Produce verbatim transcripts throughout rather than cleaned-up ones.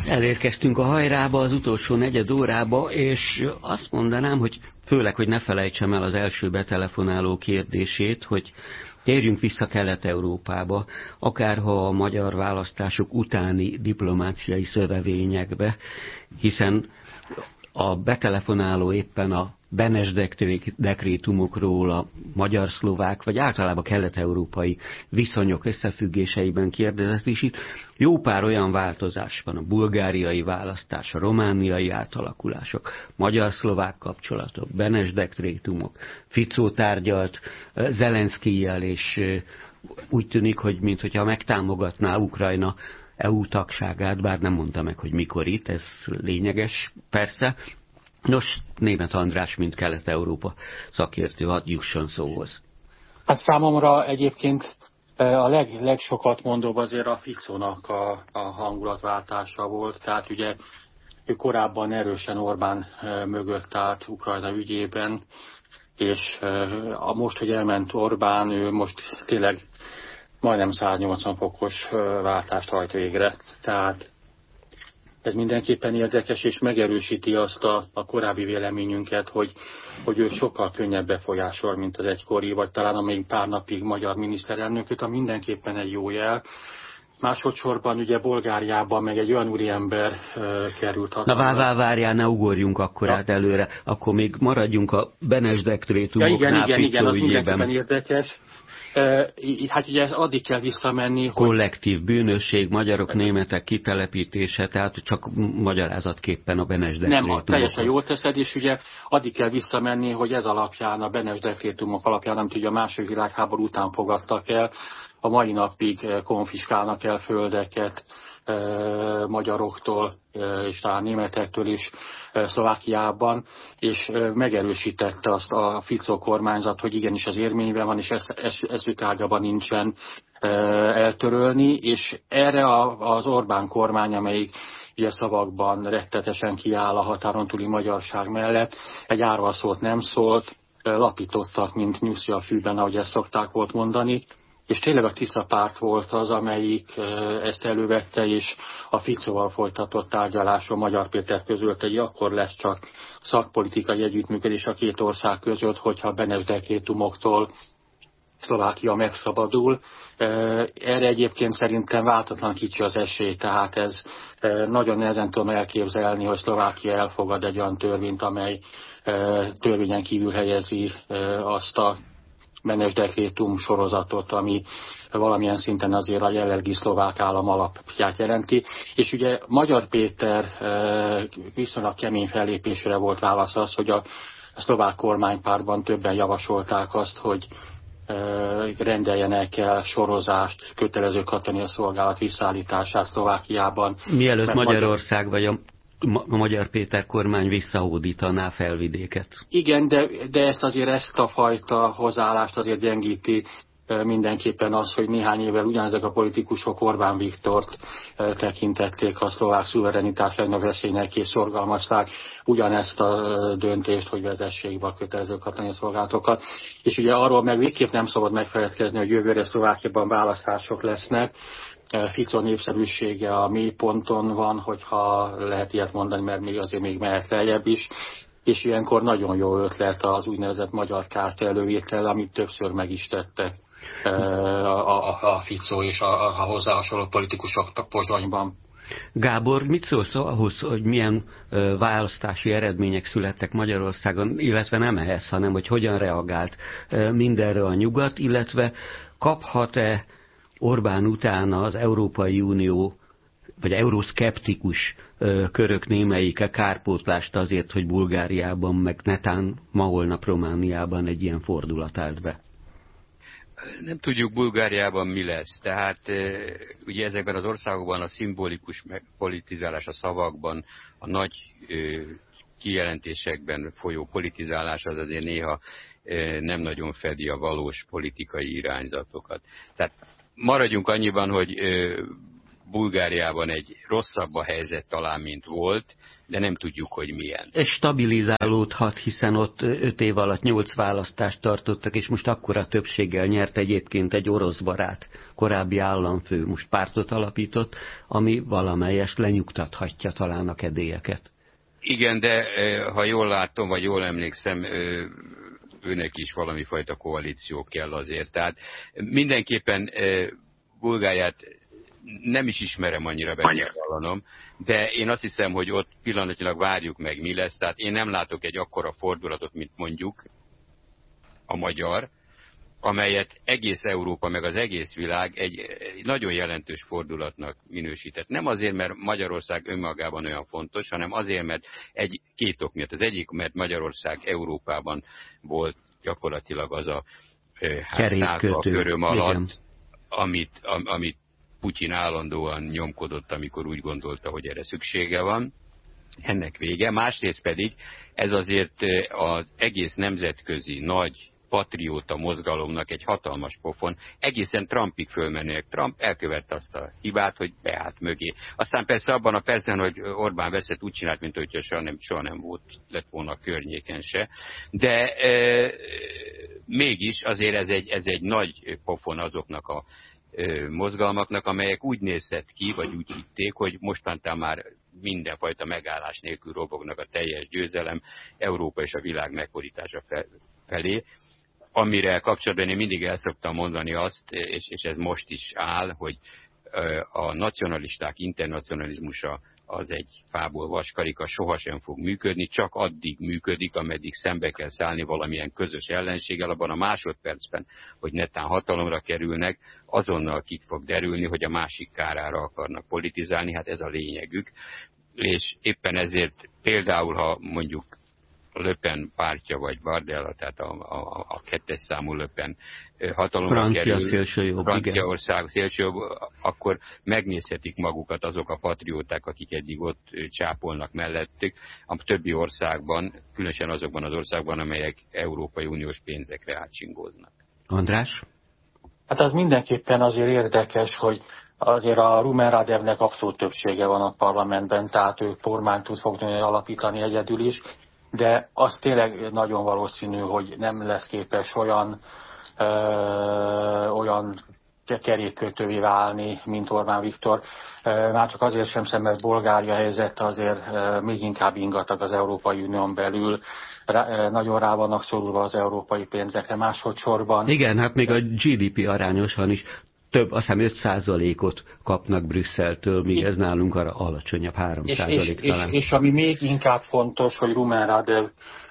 Elérkeztünk a hajrába, az utolsó negyed órába, és azt mondanám, hogy főleg, hogy ne felejtsem el az első betelefonáló kérdését, hogy térjünk vissza Kelet-Európába, akárha a magyar választások utáni diplomáciai szövevényekbe, hiszen a betelefonáló éppen a Benes dekrétumokról, a magyar-szlovák, vagy általában kelet-európai viszonyok összefüggéseiben kérdezett, és itt jó pár olyan változás van, a bulgáriai választás, a romániai átalakulások, magyar-szlovák kapcsolatok, Benes dekrétumok, Ficó tárgyalt Zelenszkijjel, és úgy tűnik, hogy mintha megtámogatná Ukrajna é u tagságát, bár nem mondta meg, hogy mikor itt, ez lényeges persze. Nos, Németh András, mint Kelet-Európa szakértő, hadd jusson szóhoz. Hát számomra egyébként a leg, legsokat mondóbb azért a Ficónak a, a hangulatváltása volt, tehát ugye ő korábban erősen Orbán mögött állt Ukrajna ügyében, és a most, hogy elment Orbán, ő most tényleg majdnem száznyolcvan fokos váltást hajt végre, tehát ez mindenképpen érdekes, és megerősíti azt a, a korábbi véleményünket, hogy, hogy ő sokkal könnyebb befolyásol, mint az egykori, vagy talán amíg pár napig magyar miniszterelnököt, ami mindenképpen egy jó jel. Másodszorban ugye Bulgáriában meg egy olyan úriember uh, került hatalomra. Na vár, várjál, ne ugorjunk akkor ja. át előre, akkor még maradjunk a Benes dekrétumoknál. Ja, igen, igen, igen, az mindenképpen érdekes. Uh, hát ugye ez addig kell visszamenni, hogy... Kollektív bűnösség, magyarok, németek kitelepítése, tehát csak magyarázatképpen a Benes dekrétumok. Nem, teljesen jól teszed, és ugye addig kell visszamenni, hogy ez alapján, a Benes dekrétumok alapján, nem tudja, a második világháború után fogadtak el, a mai napig konfiskálnak el földeket e, magyaroktól, e, és talán németektől is e, Szlovákiában, és e, megerősítette azt a Ficó kormányzat, hogy igenis az érvényben van, és eszűtárgyában nincsen e, eltörölni, és erre a, az Orbán kormány, amelyik ugye szavakban rettetesen kiáll a határon túli magyarság mellett, egy árva szót nem szólt, e, lapítottak, mint nyuszi a fűben, ahogy ezt szokták volt mondani, és tényleg a Tisza párt volt az, amelyik ezt elővette, és a Ficóval folytatott tárgyaláson Magyar Péter közölte, hogy akkor lesz csak szakpolitikai együttműködés a két ország között, hogyha a Benes dekrétumoktól Szlovákia megszabadul. Erre egyébként szerintem váltatlan kicsi az esély, tehát ez nagyon nehezen tudom elképzelni, hogy Szlovákia elfogad egy olyan törvényt, amely törvényen kívül helyezi azt a Benes dekrétum sorozatot, ami valamilyen szinten azért a jelenlegi szlovák állam alapját jelenti. És ugye Magyar Péter viszonylag kemény fellépésre volt válasz az, hogy a szlovák kormánypártban többen javasolták azt, hogy rendeljenek el sorozást, kötelező katonai szolgálat visszaállítását Szlovákiában. Mielőtt Magyarország vagy a a Magyar Péter kormány visszahódítaná Felvidéket. Igen, de, de ezt azért ezt a fajta hozzáállást azért gyengíti mindenképpen az, hogy néhány évvel ugyanezek a politikusok Orbán Viktort tekintették a szlovák szuverenitás legnagyobb veszélynek, és szorgalmazták ugyanezt a döntést, hogy vezessék be a kötelező katonai szolgálatokat. És ugye arról meg végképp nem szabad megfeledkezni, hogy jövőre Szlovákiában választások lesznek. Ficó népszerűsége a mélyponton van, hogyha lehet ilyet mondani, mert még azért még mehet feljebb is, és ilyenkor nagyon jó ötlet az úgynevezett magyar kártya elővétel, amit többször meg is tettek a, a, a Ficó és a, a hozzá hasonló politikusok Pozsonyban. Gábor, mit szólsz ahhoz, hogy milyen ö, választási eredmények születtek Magyarországon, illetve nem ehhez, hanem hogy hogyan reagált ö, mindenre a nyugat, illetve kaphat-e Orbán után az Európai Unió, vagy euroszkeptikus ö, körök némelyike kárpótlást azért, hogy Bulgáriában, meg netán ma holnap Romániában egy ilyen fordulat állt be? Nem tudjuk Bulgáriában mi lesz. Tehát ugye ezekben az országokban a szimbolikus politizálás a szavakban, a nagy kijelentésekben folyó politizálás az azért néha nem nagyon fedi a valós politikai irányzatokat. Tehát maradjunk annyiban, hogy Bulgáriában egy rosszabb a helyzet talán, mint volt, de nem tudjuk, hogy milyen. És stabilizálódhat, hiszen ott öt év alatt nyolc választást tartottak, és most akkora többséggel nyert egyébként egy orosz barát, korábbi államfő, most pártot alapított, ami valamelyest lenyugtathatja talán a kedélyeket. Igen, de ha jól látom, vagy jól emlékszem, őnek is valami fajta koalíció kell azért. Tehát mindenképpen Bulgáriát nem is ismerem annyira, be kell vallanom, de én azt hiszem, hogy ott pillanatilag várjuk meg, mi lesz. Tehát én nem látok egy akkora fordulatot, mint mondjuk a magyar, amelyet egész Európa, meg az egész világ egy, egy nagyon jelentős fordulatnak minősített. Nem azért, mert Magyarország önmagában olyan fontos, hanem azért, mert egy, két ok miatt. Az egyik, mert Magyarország Európában volt gyakorlatilag az a hát, szálka a köröm alatt, igen, amit, am, amit Putyin állandóan nyomkodott, amikor úgy gondolta, hogy erre szüksége van. Ennek vége. Másrészt pedig ez azért az egész nemzetközi nagy patrióta mozgalomnak egy hatalmas pofon, egészen Trumpig fölmenőek. Trump elkövette azt a hibát, hogy beállt mögé. Aztán persze abban a percen, hogy Orbán veszett, úgy csinált, mint hogyha soha nem, soha nem volt, lett volna a környéken se. De e, mégis azért ez egy, ez egy nagy pofon azoknak a e, mozgalmaknak, amelyek úgy nézett ki, vagy úgy hitték, hogy mostantán már mindenfajta megállás nélkül robognak a teljes győzelem Európa és a világ megborítása felé. Amire kapcsolatban én mindig el szoktam mondani azt, és, és ez most is áll, hogy a nacionalisták internacionalizmusa az egy fából vaskarika, sohasem fog működni, csak addig működik, ameddig szembe kell szállni valamilyen közös ellenséggel, abban a másodpercben, hogy netán hatalomra kerülnek, azonnal ki fog derülni, hogy a másik kárára akarnak politizálni, hát ez a lényegük. És éppen ezért például, ha mondjuk Le Pen pártja, vagy Bardella, tehát a, a, a kettes számú Le Pen hatalomra Francia kerül, szélsőjobb, Franciaország szélsőjobb, akkor megnézhetik magukat azok a patrióták, akik eddig ott csápolnak mellettük, a többi országban, különösen azokban az országban, amelyek Európai Uniós pénzekre átsingóznak. András? Hát az mindenképpen azért érdekes, hogy azért a Rumen Radevnek abszolút többsége van a parlamentben, tehát ő kormányt tud fogni alapítani egyedül is, de az tényleg nagyon valószínű, hogy nem lesz képes olyan, ö, olyan kerékkötővé válni, mint Orbán Viktor. Már csak azért sem szem, mert Bulgária helyzet azért még inkább ingatag az Európai Unión belül. Nagyon rá vannak szorulva az európai pénzekre másodszorban. Igen, hát még a gé dé pé arányosan is több, azt hiszem öt százalékot kapnak Brüsszeltől, míg ez nálunk arra alacsonyabb, három százalék és, talán. És, és ami még inkább fontos, hogy Rumen Radev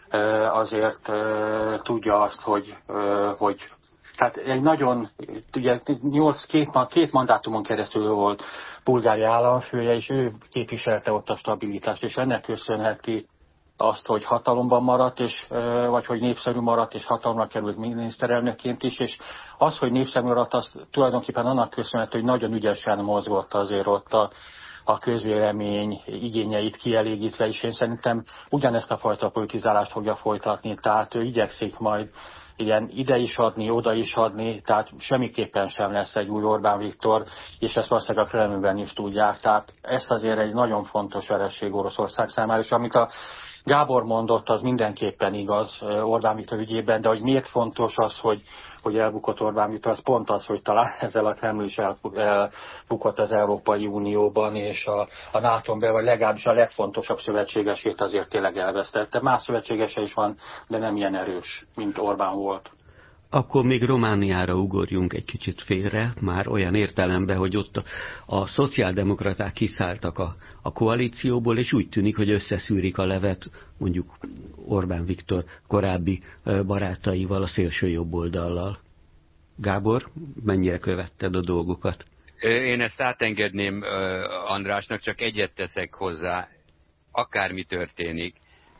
azért tudja azt, hogy, hogy tehát egy nagyon, ugye nyolc, két, két mandátumon keresztül volt Bulgária államfője, és ő képviselte ott a stabilitást, és ennek köszönheti azt, hogy hatalomban maradt, és, vagy hogy népszerű maradt, és hatalomra került miniszterelnökként is, és az, hogy népszerű maradt, az tulajdonképpen annak köszönhető, hogy nagyon ügyesen mozgott azért ott a, a közvélemény igényeit kielégítve, és én szerintem ugyanezt a fajta politizálást fogja folytatni, tehát ő igyekszik majd ilyen ide is adni, oda is adni, tehát semmiképpen sem lesz egy új Orbán Viktor, és ezt valószínűleg a Kremlben is tudják, tehát ez azért egy nagyon fontos vereség Oroszország számára, és amit a Gábor mondott, az mindenképpen igaz Orbán Viktor ügyében, de hogy miért fontos az, hogy, hogy elbukott Orbán Viktor, az pont az, hogy talán ezzel a Kreml is elbukott az Európai Unióban, és a, a náton belül, vagy legalábbis a legfontosabb szövetségesét azért tényleg elvesztette. Más szövetségese is van, de nem ilyen erős, mint Orbán volt. Akkor még Romániára ugorjunk egy kicsit félre, már olyan értelemben, hogy ott a, a szociáldemokraták kiszálltak a, a koalícióból, és úgy tűnik, hogy összeszűrik a levet mondjuk Orbán Viktor korábbi barátaival, a szélső jobb oldallal. Gábor, mennyire követted a dolgokat? Én ezt átengedném Andrásnak, csak egyet teszek hozzá, akármi történik,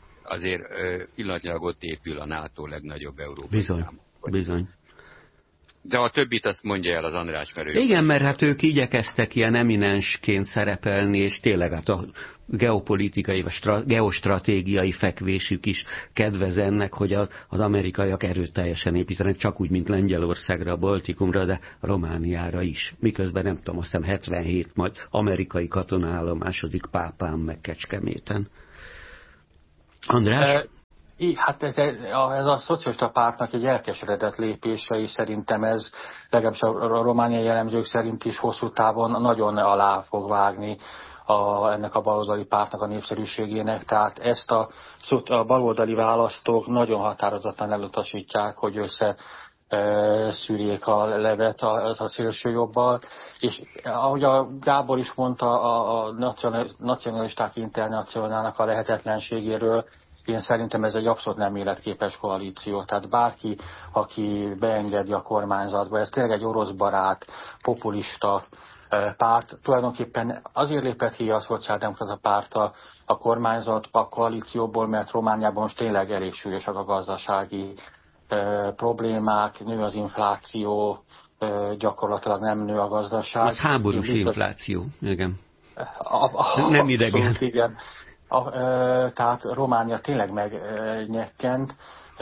azért pillanatnyilag ott épül a NATO legnagyobb európai Bizony. számok. Bizony. De a többit azt mondja el az András, mert ő... Igen, mert hát ők igyekeztek ilyen eminensként szerepelni, és tényleg hát a geopolitikai vagy stra, geostratégiai fekvésük is kedvez ennek, hogy a, az amerikaiak erőteljesen építenek, csak úgy, mint Lengyelországra, a Baltikumra, de Romániára is. Miközben nem tudom, azt hiszem hetvenhét majd amerikai katonállomásodik Pápán meg Kecskeméten. András? E I, hát ez, a, ez a szocialista pártnak egy elkeseredett lépése, és szerintem ez legalábbis a romániai jellemzők szerint is hosszú távon nagyon alá fog vágni a, ennek a baloldali pártnak a népszerűségének. Tehát ezt a, a baloldali választók nagyon határozottan elutasítják, hogy össze e, szűrjék a levet az a szélső jobbal. És ahogy a Gábor is mondta, a, a nacionalisták internacionálnak a lehetetlenségéről, én szerintem ez egy abszolút nem életképes koalíció. Tehát bárki, aki beengedi a kormányzatba, ez tényleg egy orosz barát, populista párt. Tulajdonképpen azért lépett ki a szociáldemokrata párt a, a kormányzat, a koalícióból, mert Romániában most tényleg elég súlyosak a gazdasági e, problémák, nő az infláció, e, gyakorlatilag nem nő a gazdaság. Az háborús biztos, infláció, igen. A, a, nem idegen. Abszolút, igen. A, e, tehát Románia tényleg megnyekkent, e,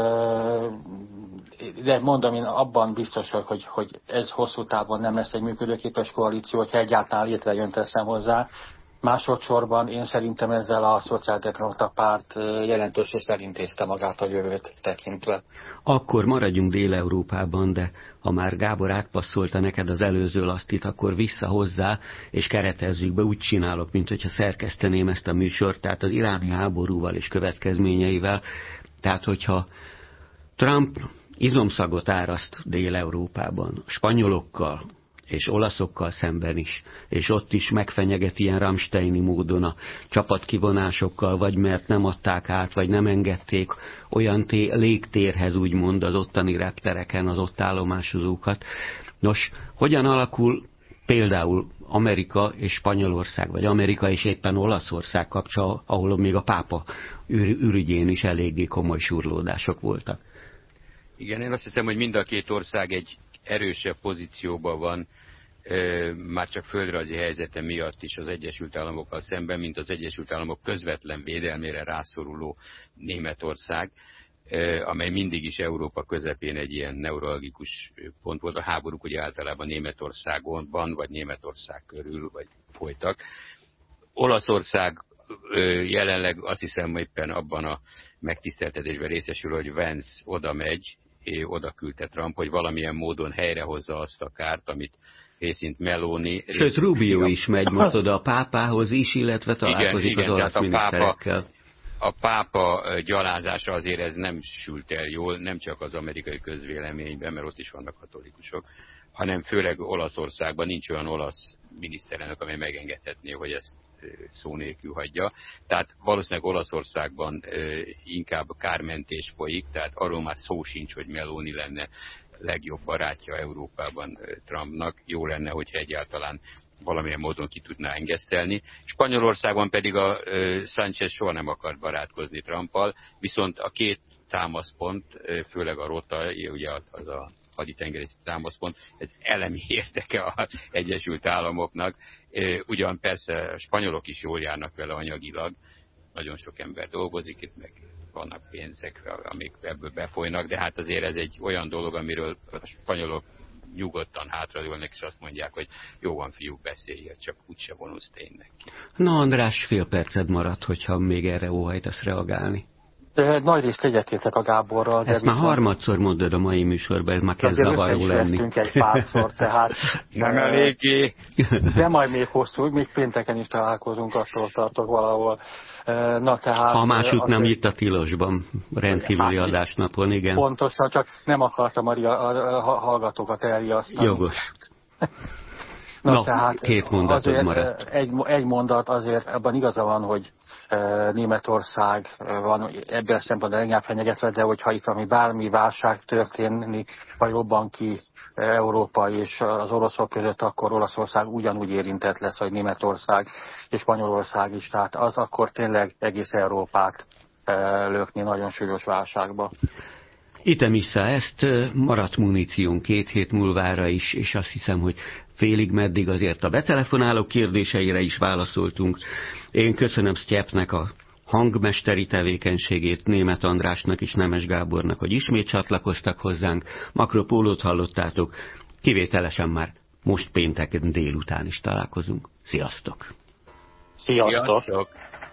de mondom, én abban biztos vagyok, hogy, hogy ez hosszú távon nem lesz egy működőképes koalíció, hogyha egyáltalán létrejön, teszem hozzá. Másodszorban én szerintem ezzel a szociáldemokrata párt jelentős részt elintézte magát a jövőt tekintve. Akkor maradjunk Dél-Európában, de ha már Gábor átpasszolta neked az előző lasztit, akkor vissza hozzá, és keretezzük be, úgy csinálok, mint hogyha szerkeszteném ezt a műsort, tehát az iráni háborúval és következményeivel. Tehát, hogyha Trump izomszagot áraszt Dél-Európában, spanyolokkal és olaszokkal szemben is, és ott is megfenyeget ilyen Rammsteini módon a csapatkivonásokkal, vagy mert nem adták át, vagy nem engedték olyan té- légtérhez úgymond az ottani reptereken az ott állomásozókat. Nos, hogyan alakul például Amerika és Spanyolország, vagy Amerika és éppen Olaszország kapcsa, ahol még a pápa ür- ürügyén is eléggé komoly surlódások voltak? Igen, én azt hiszem, hogy mind a két ország egy erősebb pozícióban van, már csak földrajzi helyzete miatt is az Egyesült Államokkal szemben, mint az Egyesült Államok közvetlen védelmére rászoruló Németország, amely mindig is Európa közepén egy ilyen neuralgikus pont volt. A háborúk ugye általában Németországban, vagy Németország körül, vagy folytak. Olaszország jelenleg azt hiszem éppen abban a megtiszteltetésben részesül, hogy Vance oda megy, oda küldte Trump, hogy valamilyen módon helyrehozza azt a kárt, amit részint Meloni... Sőt, Rubio is megy most oda a pápához is, illetve találkozik igen, az olasz miniszterekkel. A pápa gyalázása azért ez nem sült el jól, nem csak az amerikai közvéleményben, mert ott is vannak katolikusok, hanem főleg Olaszországban nincs olyan olasz miniszterelnök, amely megengedhetné, hogy ezt szó nélkül hagyja. Tehát valószínűleg Olaszországban inkább kármentés folyik, tehát arról már szó sincs, hogy Meloni lenne legjobb barátja Európában Trumpnak. Jó lenne, hogyha egyáltalán valamilyen módon ki tudná engesztelni. Spanyolországban pedig a Sánchez soha nem akart barátkozni Trumpal, viszont a két támaszpont, főleg a Rota, ugye az a haditengerészeti támaszpont, ez elemi érdeke az Egyesült Államoknak. Ugyan persze a spanyolok is jól járnak vele anyagilag, nagyon sok ember dolgozik itt, meg vannak pénzek, amik ebből befolynak, de hát azért ez egy olyan dolog, amiről a spanyolok nyugodtan hátradőlnek, és azt mondják, hogy jó van, fiúk, beszéljél, csak úgyse vonulsz tényleg. Na, András, fél perced maradt, hogyha még erre óhajtasz reagálni. Nagy részt egyetértek a Gáborral. Ezt már harmadszor mondod a mai műsorban, ez már kezd zavaró lenni. egy párszor, tehát nem eléggé. De majd még hosszú, még pénteken is találkozunk, attól tartok valahol. Na, tehát, ha másút nem itt a tilosban, rendkívüli hát, adásnapon, igen. Pontosan, csak nem akartam a, a, a hallgatókat elriasztani. Jogos. Na, Na tehát két mondatod maradt. Egy, egy mondat azért, abban igaza van, hogy e, Németország van ebben a szempontból leginkább fenyegetve, de hogyha itt valami bármi válság történik, vagy robban ki Európa és az oroszok között, akkor Olaszország ugyanúgy érintett lesz, hogy Németország és Spanyolország is. Tehát az akkor tényleg egész Európát e, lökni nagyon súlyos válságba. Item vissza ezt, maradt muníción két hét múlvára is, és azt hiszem, hogy félig meddig azért a betelefonálók kérdéseire is válaszoltunk. Én köszönöm Sztyepnek a hangmesteri tevékenységét, Németh Andrásnak és Nemes Gábornak, hogy ismét csatlakoztak hozzánk. Makropólót hallottátok, kivételesen már most pénteken délután is találkozunk. Sziasztok! Sziasztok! Sziasztok.